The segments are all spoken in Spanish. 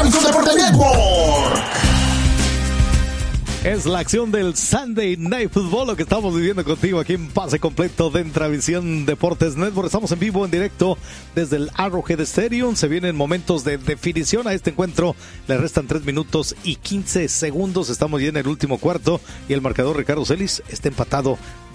Travisión Deportes Network. Es la acción del Sunday Night Football, lo que estamos viviendo contigo aquí en Pase Completo de Travisión Deportes Network. Estamos en vivo, en directo desde el Arrowhead Stadium. Se vienen momentos de definición a este encuentro. Le restan 3 minutos y 15 segundos. Estamos ya en el último cuarto y el marcador, Ricardo Celis, está empatado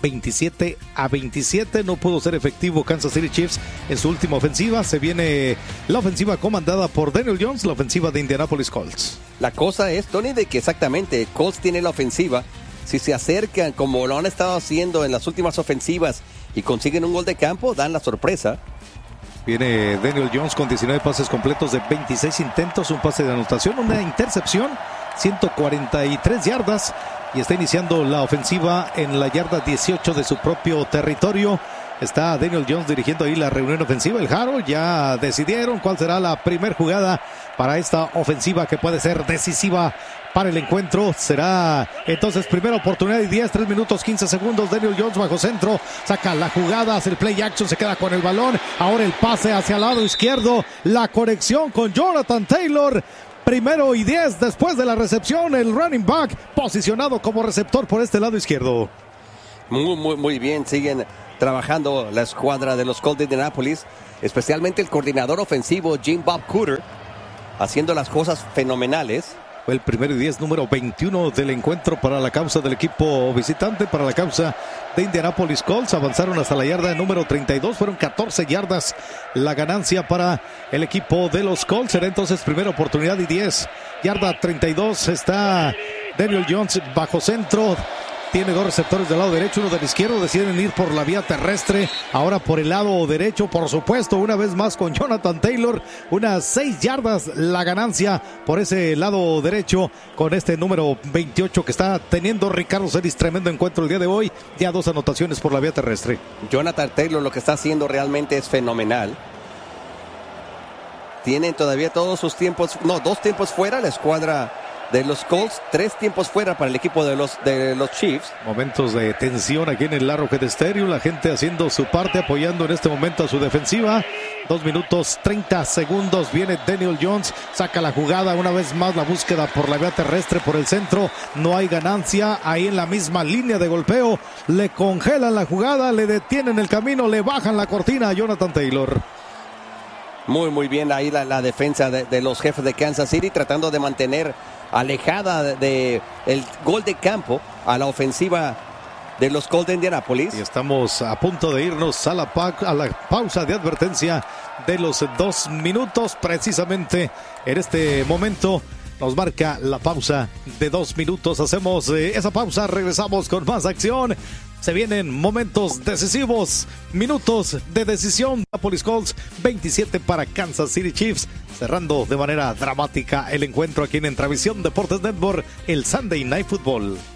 27-27. No pudo ser efectivo Kansas City Chiefs en su última ofensiva. Se viene la ofensiva comandada por Daniel Jones, la ofensiva de Indianapolis Colts. La cosa es, Tony, de que exactamente Colts tiene la ofensiva. Si se acercan como lo han estado haciendo en las últimas ofensivas y consiguen un gol de campo, dan la sorpresa. Viene Daniel Jones con 19 pases completos de 26 intentos, un pase de anotación, una intercepción, 143 yardas. Y está iniciando la ofensiva en la yarda 18 de su propio territorio. Está Daniel Jones dirigiendo ahí la reunión ofensiva. El Jaro ya decidieron cuál será la primera jugada para esta ofensiva que puede ser decisiva para el encuentro. Será entonces primera oportunidad y 3 minutos 15 segundos. Daniel Jones bajo centro, saca la jugada, hace el play action, se queda con el balón. Ahora el pase hacia el lado izquierdo, la conexión con Jonathan Taylor. Primero y 10 después de la recepción, el running back posicionado como receptor por este lado izquierdo. Muy bien, siguen trabajando la escuadra de los Colts de Indianapolis, especialmente el coordinador ofensivo Jim Bob Cooter, haciendo las cosas fenomenales. Fue el primero y 10, número 21 del encuentro para la causa del equipo visitante, para la causa de Indianapolis Colts. Avanzaron hasta la yarda número 32, fueron 14 yardas la ganancia para el equipo de los Colts. Será entonces primera oportunidad y 10, yarda 32. Está Daniel Jones bajo centro. Tiene 2 receptores del lado derecho, uno del izquierdo. Deciden ir por la vía terrestre. Ahora por el lado derecho, por supuesto, una vez más con Jonathan Taylor. Unas 6 yardas la ganancia por ese lado derecho con este número 28 que está teniendo Ricardo Celis. Tremendo encuentro el día de hoy. Ya 2 anotaciones por la vía terrestre. Jonathan Taylor lo que está haciendo realmente es fenomenal. Tienen todavía todos sus tiempos, 2 tiempos fuera la escuadra de los Colts, 3 tiempos fuera para el equipo de los Chiefs. Momentos de tensión aquí en el Arrowhead Stadium, la gente haciendo su parte, apoyando en este momento a su defensiva. 2 minutos 30 segundos, viene Daniel Jones, saca la jugada, una vez más la búsqueda por la vía terrestre, por el centro, no hay ganancia, ahí en la misma línea de golpeo, le congelan la jugada, le detienen el camino, le bajan la cortina a Jonathan Taylor. Muy bien ahí la defensa de los jefes de Kansas City, tratando de mantener alejada de el gol de campo a la ofensiva de los Colts de Indianapolis. Y estamos a punto de irnos a la pausa de advertencia de los 2 minutos. Precisamente en este momento nos marca la pausa de 2 minutos. Hacemos esa pausa, regresamos con más acción. Se vienen momentos decisivos, minutos de decisión. Indianapolis Colts 27 para Kansas City Chiefs, cerrando de manera dramática el encuentro aquí en Travisión Deportes Network, el Sunday Night Football.